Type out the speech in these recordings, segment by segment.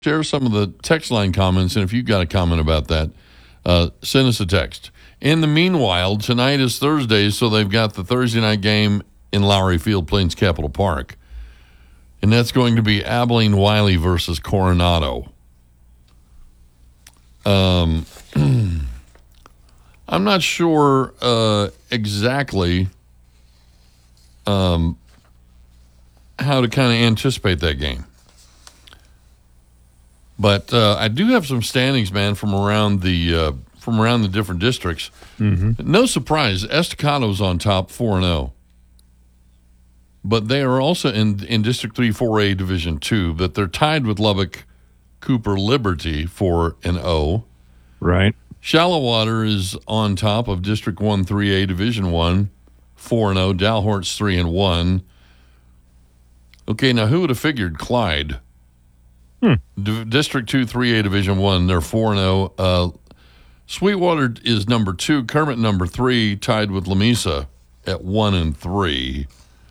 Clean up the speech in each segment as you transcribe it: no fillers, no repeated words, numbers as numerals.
share some of the text line comments, and if you've got a comment about that, send us a text. In the meanwhile, tonight is Thursday, so they've got the Thursday night game in Lowry Field, Plains Capital Park, and that's going to be Abilene Wiley versus Coronado. I'm not sure exactly how to kind of anticipate that game. But I do have some standings, man, from around the different districts. Mm-hmm. No surprise, Estacado's on top, 4-0. But they are also in District 3, 4A, Division 2. But they're tied with Lubbock, Cooper, Liberty, 4-0. Right. Shallowater is on top of District 1, 3A, Division 1, 4-0. Dalhort's 3-1. Okay, now who would have figured Clyde? District 2, 3A, Division 1, they're 4-0. Sweetwater is number 2. Kermit number 3, tied with Lamesa at 1-3.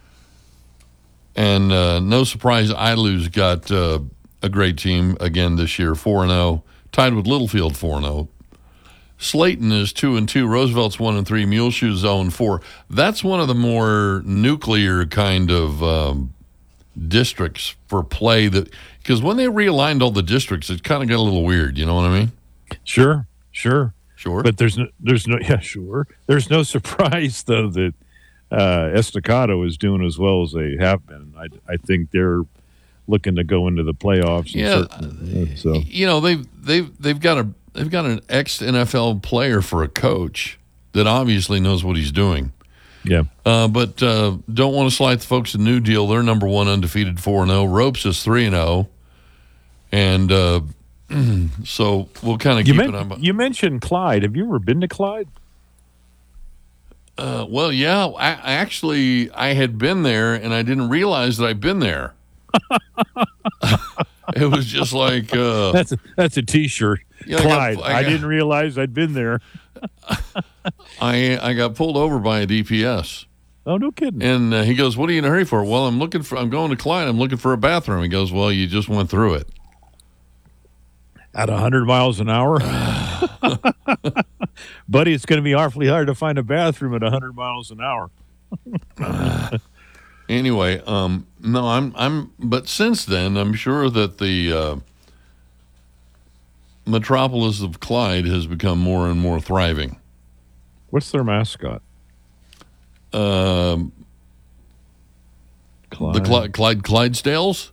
And no surprise, Idalou's got a great team again this year, 4-0, tied with Littlefield, 4-0. Slayton is 2-2. Roosevelt's 1-3. Muleshoe's 0-4. That's one of the more nuclear kind of districts for play, that because when they realigned all the districts, it kind of got a little weird. You know what I mean? Sure. But there's no surprise though that Estacado is doing as well as they have been. I think they're looking to go into the playoffs. So you know they've got an ex-NFL player for a coach that obviously knows what he's doing. Yeah. But don't want to slight the folks at New Deal. They're number 1, undefeated, 4-0. Ropes is 3-0. And so we'll kind of keep it on. You mentioned Clyde. Have you ever been to Clyde? Well, yeah. I had been there, and I didn't realize that I'd been there. It was just like... That's a T-shirt. Yeah, Clyde. I didn't realize I'd been there. I got pulled over by a DPS. Oh, no kidding. And he goes, "What are you in a hurry for?" "Well, I'm going to Clyde. I'm looking for a bathroom." He goes, "Well, you just went through it." At 100 miles an hour? Buddy, it's going to be awfully hard to find a bathroom at 100 miles an hour. Anyway, no, but since then, I'm sure that the metropolis of Clyde has become more and more thriving. What's their mascot? The Clydesdales?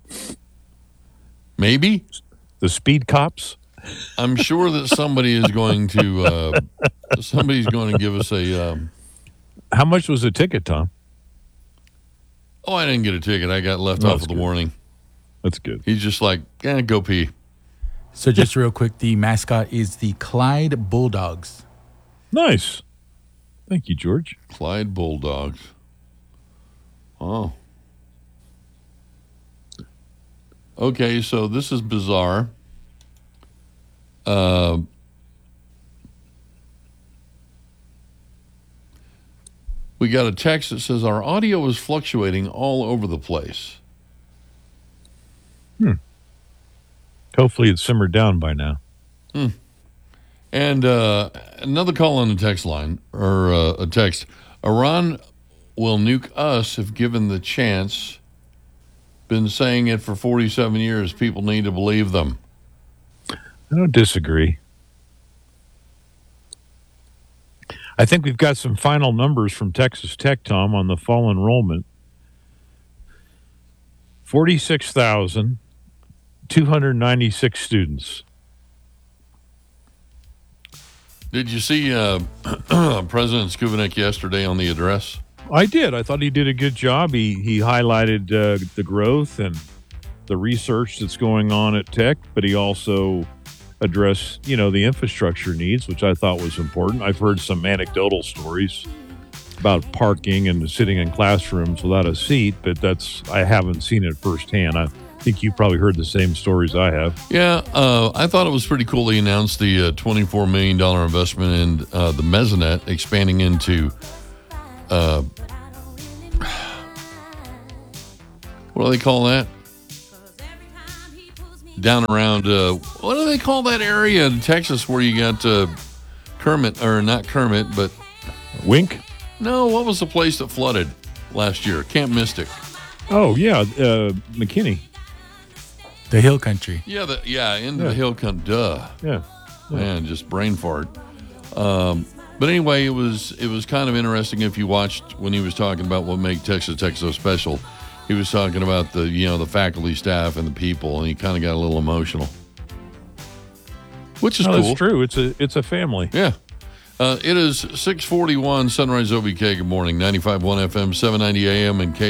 Maybe? The Speed Cops? I'm sure that somebody's going to give us a... How much was the ticket, Tom? Oh, I didn't get a ticket. I got left off with the warning. That's good. He's just like, go pee. So just real quick, the mascot is the Clyde Bulldogs. Nice. Thank you, George. Clyde Bulldogs. Oh. Okay, so this is bizarre. We got a text that says our audio is fluctuating all over the place. Hopefully it's simmered down by now. And another call on the text line, or a text. Iran will nuke us if given the chance. Been saying it for 47 years. People need to believe them. I don't disagree. I think we've got some final numbers from Texas Tech, Tom, on the fall enrollment. 46,296 students. Did you see President Skubanek yesterday on the address? I did. I thought he did a good job. He highlighted the growth and the research that's going on at Tech, but he also addressed, the infrastructure needs, which I thought was important. I've heard some anecdotal stories about parking and sitting in classrooms without a seat, but I haven't seen it firsthand. I think you probably heard the same stories I have. Yeah, I thought it was pretty cool. He announced the $24 million investment in the Mesonet, expanding into what do they call that? down around, what do they call that area in Texas where you got Kermit, or not Kermit, but... Wink? No, what was the place that flooded last year? Camp Mystic. Oh, yeah, McKinney. The Hill Country. Yeah, into the hill country. Duh. Yeah. Man, just brain fart. But anyway, it was kind of interesting if you watched when he was talking about what made Texas Tech so special. He was talking about the faculty, staff, and the people, and he kind of got a little emotional, which is cool. That's true. It's a family. Yeah. It is 6:41. Sunrise OBK. Good morning. 95.1 FM, 790 AM, and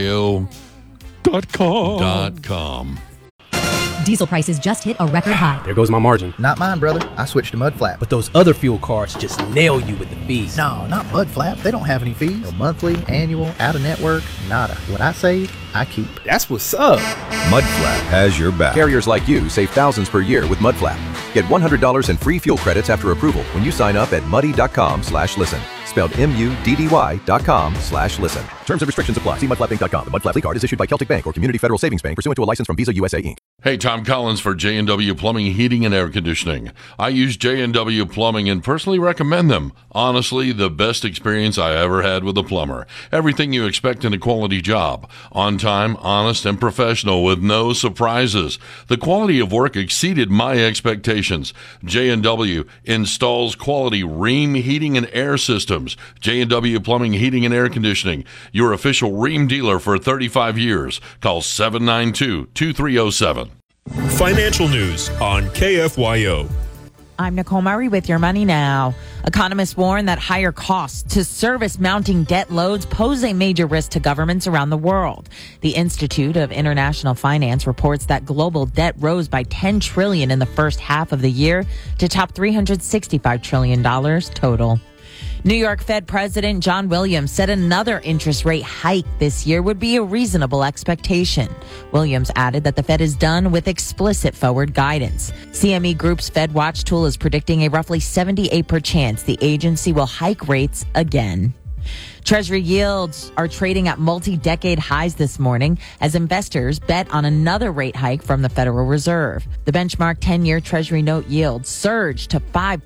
KFYO.com. Diesel prices just hit a record high. There goes my margin. Not mine, brother. I switched to Mud Flap. But those other fuel cards just nail you with the fees. No, not Mud Flap. They don't have any fees. No monthly, annual, out of network, nada. What I save, I keep. That's what's up. Mudflap has your back. Carriers like you save thousands per year with Mudflap. Get $100 in free fuel credits after approval when you sign up at muddy.com/listen. Spelled MUDDY.com/listen. Terms and restrictions apply. See mudflapinc.com. The Mudflap card is issued by Celtic Bank or Community Federal Savings Bank pursuant to a license from Visa USA Inc. Hey, Tom Collins for J&W Plumbing, Heating, and Air Conditioning. I use J&W Plumbing and personally recommend them. Honestly, the best experience I ever had with a plumber. Everything you expect in a quality job. On time, honest, and professional with no surprises. The quality of work exceeded my expectations. J&W installs quality Rheem heating and air systems. J&W Plumbing, Heating, and Air Conditioning. Your official Rheem dealer for 35 years. Call 792-2307. Financial news on KFYO. I'm Nicole Murray with your Money Now. Economists warn that higher costs to service mounting debt loads pose a major risk to governments around the world. The Institute of International Finance reports that global debt rose by $10 trillion in the first half of the year to top $365 trillion total. New York Fed President John Williams said another interest rate hike this year would be a reasonable expectation. Williams added that the Fed is done with explicit forward guidance. CME Group's Fed Watch tool is predicting a roughly 78% chance the agency will hike rates again. Treasury yields are trading at multi-decade highs this morning as investors bet on another rate hike from the Federal Reserve. The benchmark 10-year Treasury note yield surged to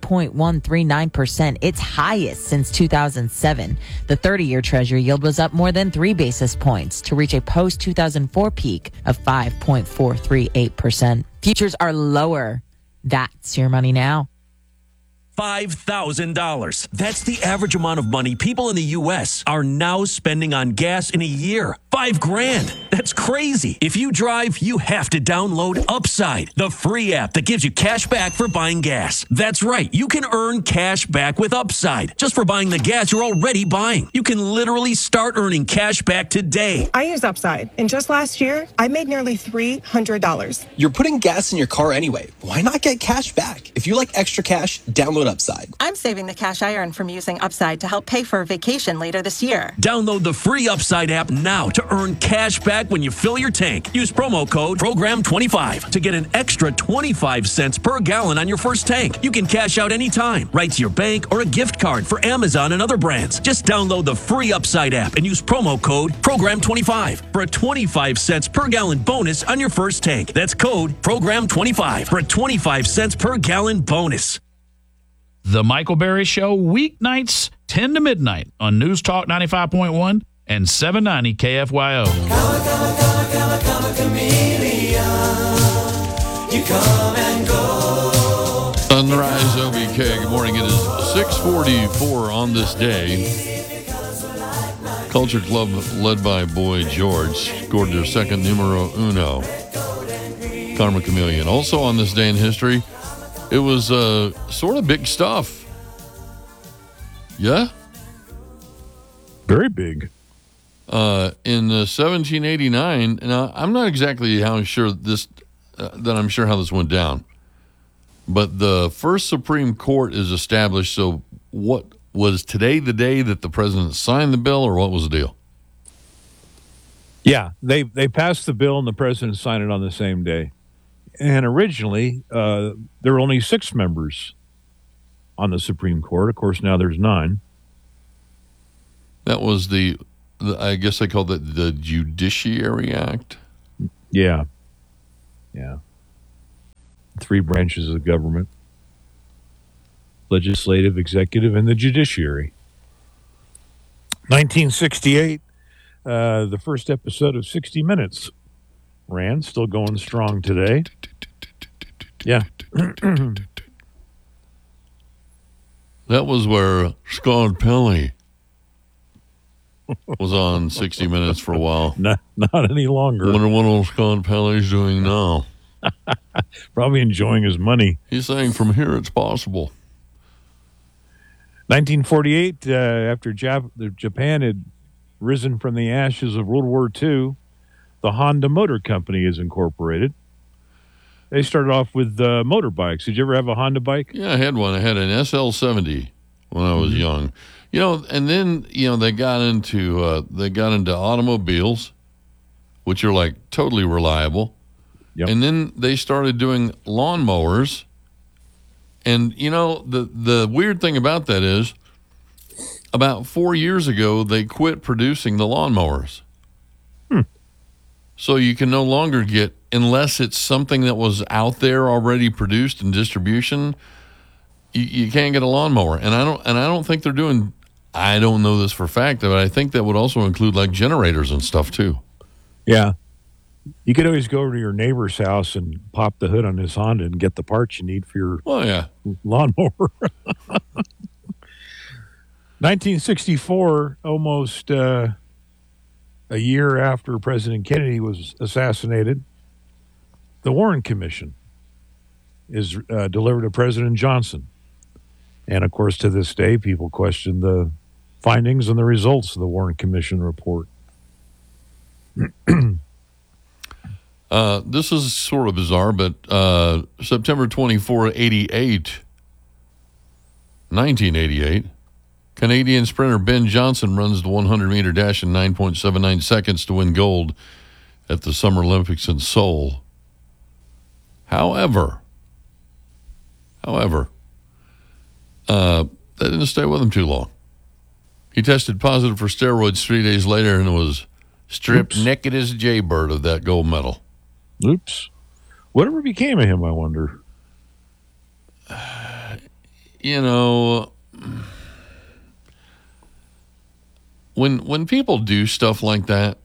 5.139%, its highest since 2007. The 30-year Treasury yield was up more than 3 basis points to reach a post-2004 peak of 5.438%. Futures are lower. That's your Money Now. $5,000. That's the average amount of money people in the U.S. are now spending on gas in a year. $5,000. That's crazy. If you drive, you have to download Upside, the free app that gives you cash back for buying gas. That's right. You can earn cash back with Upside just for buying the gas you're already buying. You can literally start earning cash back today. I use Upside, and just last year, I made nearly $300. You're putting gas in your car anyway. Why not get cash back? If you like extra cash, download Upside. I'm saving the cash I earn from using Upside to help pay for a vacation later this year. Download the free Upside app now to earn cash back when you fill your tank. Use promo code PROGRAM25 to get an extra 25 cents per gallon on your first tank. You can cash out anytime, right to your bank or a gift card for Amazon and other brands. Just download the free Upside app and use promo code PROGRAM25 for a 25 cents per gallon bonus on your first tank. That's code PROGRAM25 for a 25 cents per gallon bonus. The Michael Berry Show, weeknights 10 to midnight on News Talk 95.1 and 790 KFYO. You come and go. Sunrise OBK. Good morning. It is 6:44 on this day. Culture Club, led by Boy George, scored their second numero uno. Karma Chameleon. Also on this day in history, it was sort of big stuff. Yeah? Very big. In 1789, now I'm not exactly how sure this how this went down, but the first Supreme Court is established. So, what was today the day that the president signed the bill, or what was the deal? Yeah, they passed the bill and the president signed it on the same day. And originally, there were only 6 members on the Supreme Court. Of course, now there's 9. That was the I guess they called it the Judiciary Act. Yeah. three branches of the government: legislative, executive, and the judiciary. 1968, the first episode of 60 Minutes ran, still going strong today. Yeah. That was where Scott Pelley was on 60 Minutes for a while. Not any longer. Wonder what old Scott Pelley's doing now. Probably enjoying his money. He's saying from here it's possible. 1948, after Japan had risen from the ashes of World War II, the Honda Motor Company is incorporated. They started off with motorbikes. Did you ever have a Honda bike? Yeah, I had one. I had an SL70 when I was young. You know, and then, you know, they got into automobiles, which are like totally reliable. Yep. And then they started doing lawnmowers. And, you know, the weird thing about that is about 4 years ago, they quit producing the lawnmowers. So you can no longer get, unless it's something that was out there already produced in distribution, you can't get a lawnmower. And I don't think they're doing, I don't know this for a fact, but I think that would also include like generators and stuff too. Yeah. You could always go over to your neighbor's house and pop the hood on his Honda and get the parts you need for your lawnmower. 1964, almost a year after President Kennedy was assassinated, the Warren Commission is delivered to President Johnson. And, of course, to this day, people question the findings and the results of the Warren Commission report. This is sort of bizarre, but September 24, 1988, Canadian sprinter Ben Johnson runs the 100-meter dash in 9.79 seconds to win gold at the Summer Olympics in Seoul. However, that didn't stay with him too long. He tested positive for steroids 3 days later and was stripped naked as a jaybird of that gold medal. Oops. Whatever became of him, I wonder. You know, when people do stuff like that,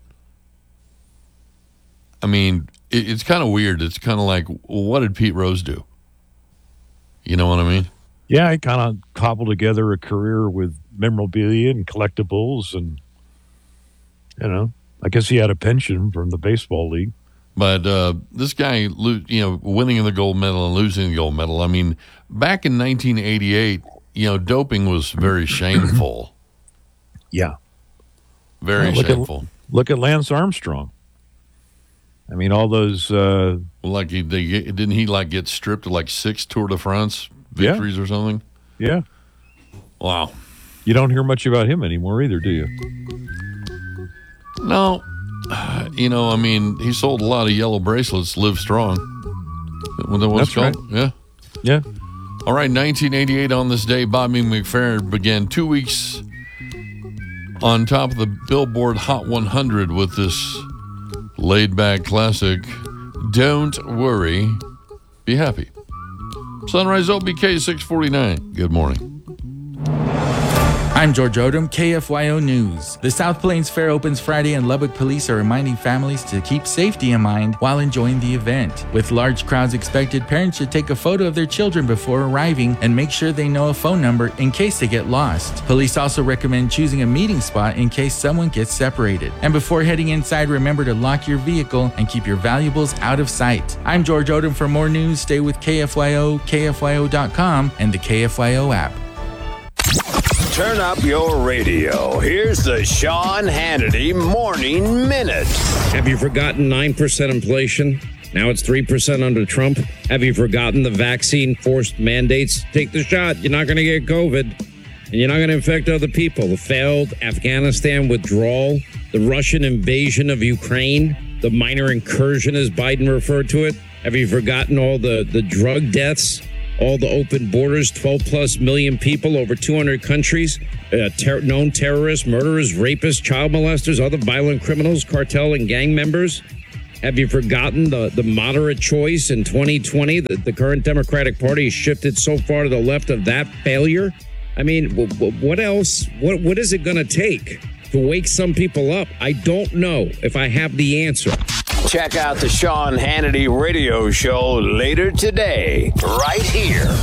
I mean, it's kind of weird. It's kind of like, well, what did Pete Rose do? You know what I mean? Yeah, he kind of cobbled together a career with memorabilia and collectibles, and, you know, I guess he had a pension from the baseball league. But this guy, you know, winning the gold medal and losing the gold medal, I mean, back in 1988, you know, doping was very shameful. Yeah. Very shameful. Look at Lance Armstrong. I mean, all those... like, didn't he, like, get stripped of, like, 6 Tour de France victories or something? Yeah. Wow. You don't hear much about him anymore either, do you? No. You know, I mean, he sold a lot of yellow bracelets, Live Strong. That's right. Yeah. Yeah. All right, 1988 on this day, Bobby McFerrin began 2 weeks on top of the Billboard Hot 100 with this laid-back classic, Don't Worry, Be Happy. Sunrise OBK 649. Good morning. I'm George Odom, KFYO News. The South Plains Fair opens Friday, and Lubbock police are reminding families to keep safety in mind while enjoying the event. With large crowds expected, parents should take a photo of their children before arriving and make sure they know a phone number in case they get lost. Police also recommend choosing a meeting spot in case someone gets separated. And before heading inside, remember to lock your vehicle and keep your valuables out of sight. I'm George Odom. For more news, stay with KFYO, KFYO.com, and the KFYO app. Turn up your radio. Here's the Sean Hannity Morning Minute. Have you forgotten 9% inflation? Now it's 3% under Trump. Have you forgotten the vaccine forced mandates? Take the shot. You're not going to get COVID. And you're not going to infect other people. The failed Afghanistan withdrawal, the Russian invasion of Ukraine, the minor incursion, as Biden referred to it. Have you forgotten all the drug deaths? All the open borders, 12-plus million people, over 200 countries, known terrorists, murderers, rapists, child molesters, other violent criminals, cartel and gang members. Have you forgotten the moderate choice in 2020? The current Democratic Party has shifted so far to the left of that failure. I mean, what else? What is it going to take to wake some people up? I don't know if I have the answer. Check out the Sean Hannity radio show later today, right here.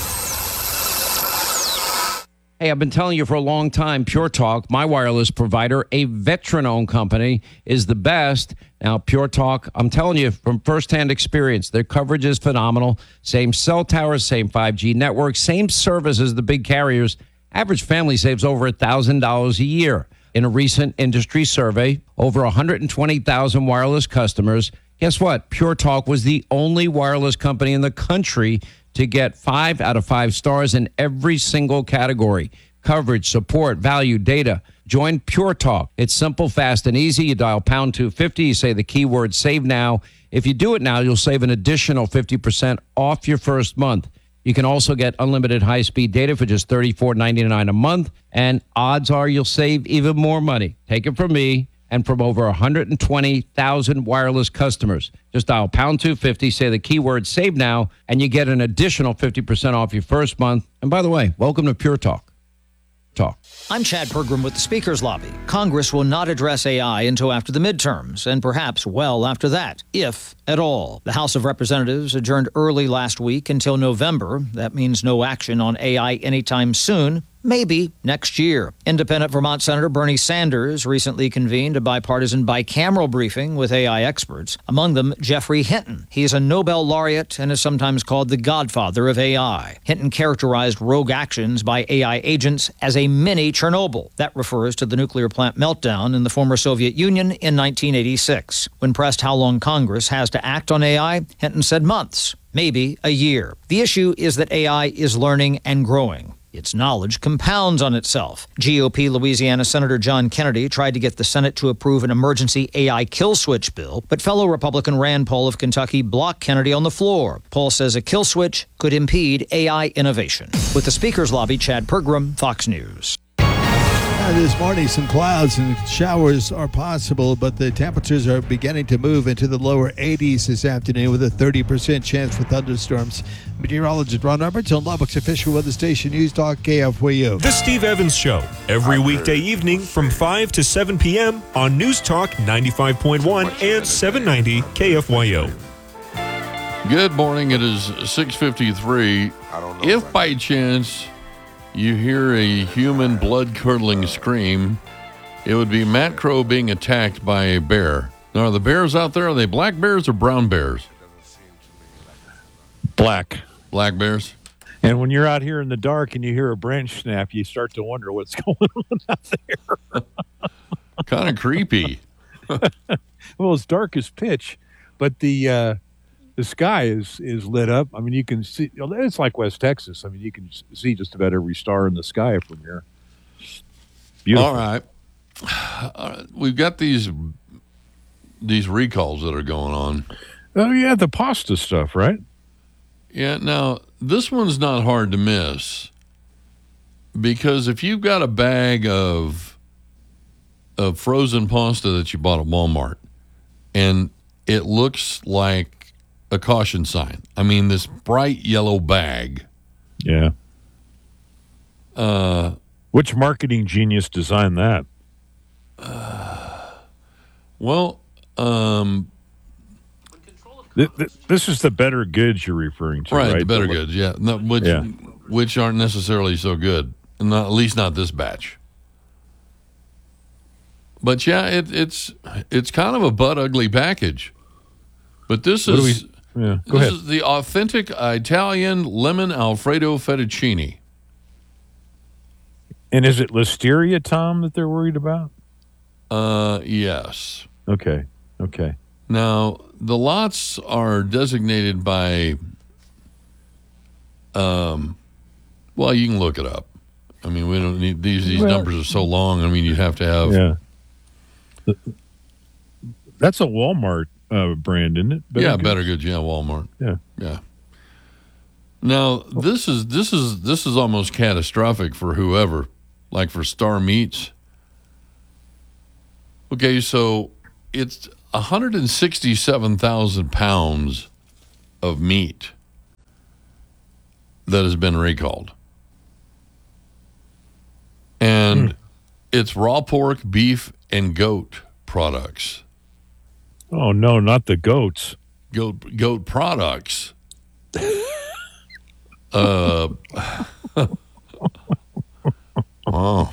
Hey, I've been telling you for a long time, Pure Talk, my wireless provider, a veteran-owned company, is the best. Now, Pure Talk, I'm telling you from firsthand experience, their coverage is phenomenal. Same cell towers, same 5G network, same service as the big carriers. Average family saves over $1,000 a year. In a recent industry survey, over 120,000 wireless customers. Guess what? Pure Talk was the only wireless company in the country to get 5 out of 5 stars in every single category. Coverage, support, value, data. Join Pure Talk. It's simple, fast, and easy. You dial pound 250. You say the keyword save now. If you do it now, you'll save an additional 50% off your first month. You can also get unlimited high-speed data for just $34.99 a month. And odds are you'll save even more money. Take it from me and from over 120,000 wireless customers. Just dial pound 250, say the keyword save now, and you get an additional 50% off your first month. And by the way, welcome to Pure Talk. I'm Chad Pergram with the Speaker's Lobby. Congress will not address AI until after the midterms, and perhaps well after that, if at all. The House of Representatives adjourned early last week until November. That means no action on AI anytime soon. Maybe next year. Independent Vermont Senator Bernie Sanders recently convened a bipartisan bicameral briefing with AI experts, among them Geoffrey Hinton. He is a Nobel laureate and is sometimes called the godfather of AI. Hinton characterized rogue actions by AI agents as a mini Chernobyl. That refers to the nuclear plant meltdown in the former Soviet Union in 1986. When pressed how long Congress has to act on AI, Hinton said months, maybe a year. The issue is that AI is learning and growing. Its knowledge compounds on itself. GOP Louisiana Senator John Kennedy tried to get the Senate to approve an emergency AI kill switch bill, but fellow Republican Rand Paul of Kentucky blocked Kennedy on the floor. Paul says a kill switch could impede AI innovation. With the Speaker's Lobby, Chad Pergram, Fox News. This morning, some clouds and showers are possible, but the temperatures are beginning to move into the lower 80s this afternoon with a 30% chance for thunderstorms. Meteorologist Ron Roberts on Lubbock's official weather station, News Talk KFYO. The Steve Evans Show, every weekday evening from 5 to 7 p.m. on News Talk 95.1 and 790 KFYO. Good morning. It is 6:53. If by chance you hear a human blood-curdling scream, it would be Matt Crow being attacked by a bear. Now, are the bears out there, are they black bears or brown bears? Black. Black bears? And when you're out here in the dark and you hear a branch snap, you start to wonder what's going on out there. Kind of creepy. Well, it's dark as pitch, but the sky is lit up. I mean, you can see, it's like West Texas. I mean, you can see just about every star in the sky from here. Beautiful. All right. We've got these recalls that are going on. Oh, yeah, the pasta stuff, right? Yeah, now, this one's not hard to miss because if you've got a bag of frozen pasta that you bought at Walmart and it looks like a caution sign. I mean, this bright yellow bag. Yeah. Which marketing genius designed that? This is the better goods you're referring to, right? Right, the better goods, yeah. No, which aren't necessarily so good, at least not this batch. But yeah, it's kind of a butt ugly package. But this is go this ahead. is the authentic Italian lemon Alfredo fettuccine. And is it listeria, Tom, that they're worried about? Yes. Okay. Now, the lots are designated by, well, you can look it up. I mean, we don't need these numbers are so long. I mean, you have to have. Yeah. That's a Walmart brand, isn't it? Better Goods. Yeah, Walmart. Yeah. Now, this is almost catastrophic for whoever, like for Star Meats. Okay, so it's 167,000 pounds of meat that has been recalled. And it's raw pork, beef, and goat products. Oh, no, not the goats. Goat products. Wow.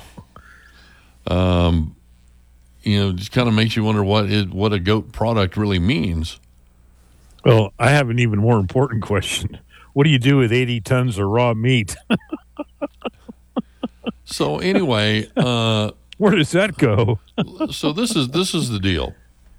Just kind of makes you wonder what a goat product really means. Well, I have an even more important question. What do you do with 80 tons of raw meat? So anyway, where does that go? So this is the deal.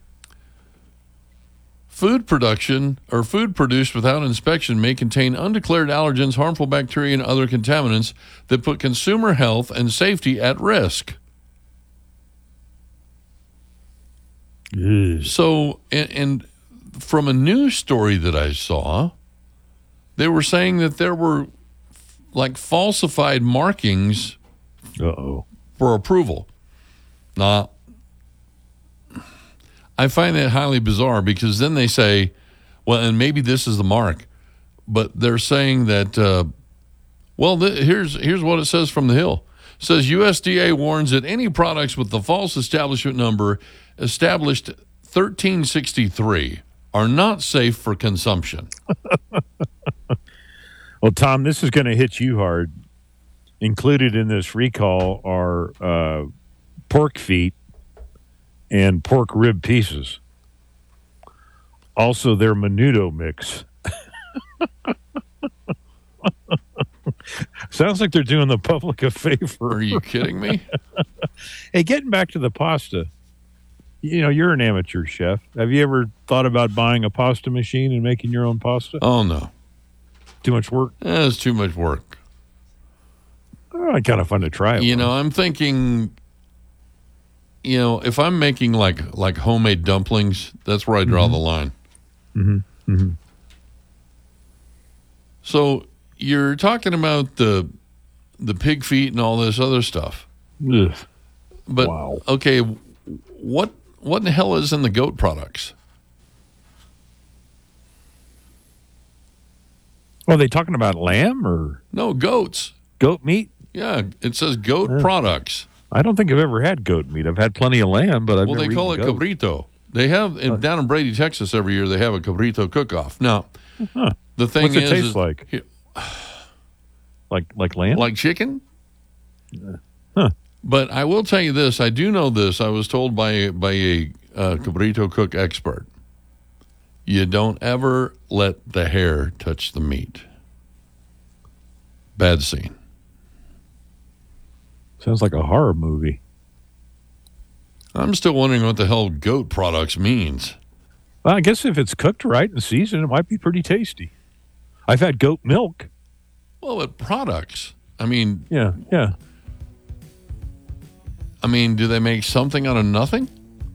Food production or food produced without inspection may contain undeclared allergens, harmful bacteria, and other contaminants that put consumer health and safety at risk. So, and from a news story that I saw, they were saying that there were like falsified markings for approval. Now, I find that highly bizarre because then they say, well, and maybe this is the mark, but they're saying that, here's what it says from the Hill. It says USDA warns that any products with the false establishment number established 1363 are not safe for consumption. Well, Tom, this is going to hit you hard. Included in this recall are pork feet and pork rib pieces. Also, their menudo mix. Sounds like they're doing the public a favor. Are you kidding me? Hey, getting back to the pasta. You're an amateur chef. Have you ever thought about buying a pasta machine and making your own pasta? Oh, no. Too much work? It's too much work. Oh, kind of fun to try it. I'm thinking, if I'm making like homemade dumplings, that's where I draw the line. Mm-hmm. Mm-hmm. So you're talking about the pig feet and all this other stuff. Ugh. But, wow. Okay, what in the hell is in the goat products? Are they talking about lamb or? No, goats. Goat meat? Yeah, it says goat products. I don't think I've ever had goat meat. I've had plenty of lamb, but I've never they call it goat. cabrito. They have down in Brady, Texas, every year they have a cabrito cook-off. Now, the thing What's it taste like? Like lamb? Like chicken? Huh. But I will tell you this. I do know this. I was told by a cabrito cook expert. You don't ever let the hair touch the meat. Bad scene. Sounds like a horror movie. I'm still wondering what the hell goat products means. Well, I guess if it's cooked right and seasoned, it might be pretty tasty. I've had goat milk. Well, but products. I mean... Yeah. I mean, do they make something out of nothing?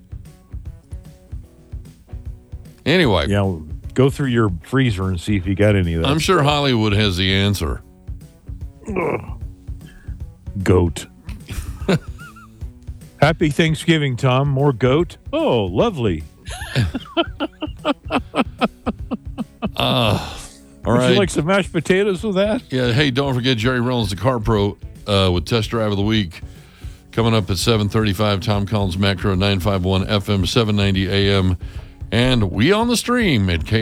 Anyway. Yeah, well, go through your freezer and see if you got any of that. I'm sure Hollywood has the answer. Ugh. Goat. Happy Thanksgiving, Tom. More goat? Oh, lovely. All Would right. you like some mashed potatoes with that? Yeah. Hey, don't forget Jerry Reynolds, the Car Pro, with Test Drive of the Week. Coming up at 7:35, Tom Collins Macro, 951 FM, 790 AM. And we on the stream at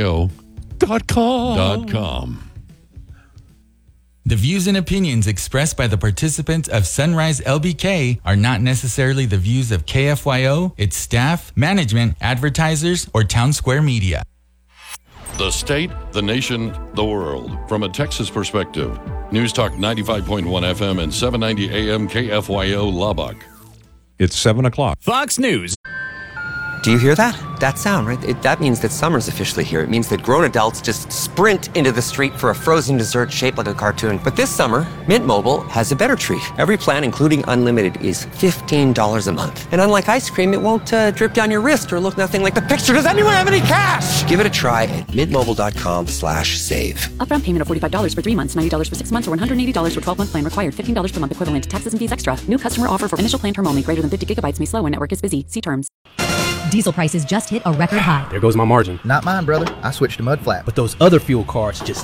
KFYO.com. The views and opinions expressed by the participants of Sunrise LBK are not necessarily the views of KFYO, its staff, management, advertisers, or Town Square Media. The state, the nation, the world. From a Texas perspective. News Talk 95.1 FM and 790 AM KFYO Lubbock. It's 7 o'clock. Fox News. Do you hear that? That sound, right? That means that summer's officially here. It means that grown adults just sprint into the street for a frozen dessert shaped like a cartoon. But this summer, Mint Mobile has a better treat. Every plan, including unlimited, is $15 a month. And unlike ice cream, it won't drip down your wrist or look nothing like the picture. Does anyone have any cash? Give it a try at mintmobile.com/save. Upfront payment of $45 for 3 months, $90 for 6 months, or $180 for 12-month plan required. $15 per month equivalent. Taxes and fees extra. New customer offer for initial plan term only. Greater than 50 gigabytes may slow when network is busy. See terms. Diesel prices just hit a record high. There goes my margin. Not mine, brother. I switched to Mudflat. But those other fuel cards just